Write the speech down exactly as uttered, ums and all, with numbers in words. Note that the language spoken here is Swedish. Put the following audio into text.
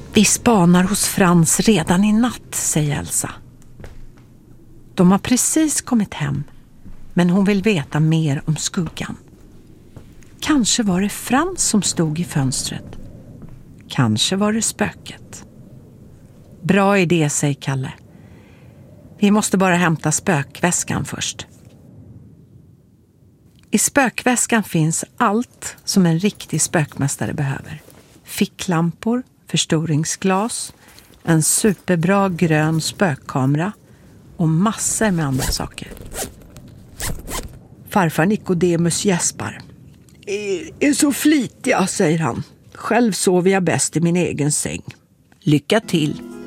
Vi spanar hos Frans redan i natt, säger Elsa. De har precis kommit hem, men hon vill veta mer om skuggan. Kanske var det Frans som stod i fönstret. Kanske var det spöket. Bra idé, säger Kalle. Vi måste bara hämta spökväskan först. I spökväskan finns allt som en riktig spökmästare behöver. Ficklampor, förstoringsglas, en superbra grön spökkamera och massor med andra saker. Farfar Nikodemus gäspar. Är, är så flitiga, säger han. Själv sover jag bäst i min egen säng. Lycka till!